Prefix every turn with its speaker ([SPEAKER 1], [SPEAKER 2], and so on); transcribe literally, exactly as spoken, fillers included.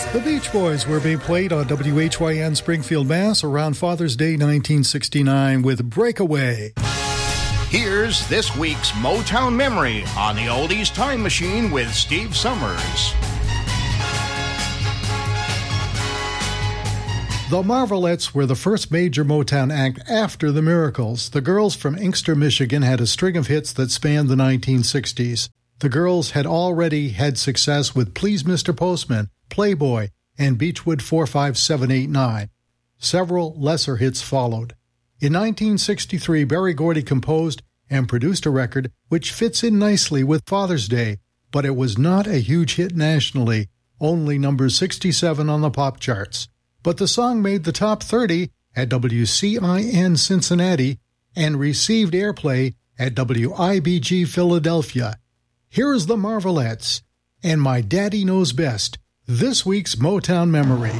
[SPEAKER 1] The Beach Boys were being played on W H Y N Springfield, Mass. around Father's Day nineteen sixty-nine with Breakaway.
[SPEAKER 2] Here's this week's Motown Memory on the Oldies Time Machine with Steve Summers.
[SPEAKER 1] The Marvelettes were the first major Motown act after the Miracles. The girls from Inkster, Michigan had a string of hits that spanned the nineteen sixties. The girls had already had success with Please Mister Postman, Playboy, and Beechwood four five seven eight nine. Several lesser hits followed. In nineteen sixty-three, Berry Gordy composed and produced a record which fits in nicely with Father's Day, but it was not a huge hit nationally, only number sixty-seven on the pop charts. But the song made the top thirty at W C I N Cincinnati and received airplay at W I B G Philadelphia. Here's the Marvelettes and My Daddy Knows Best, this week's Motown Memory.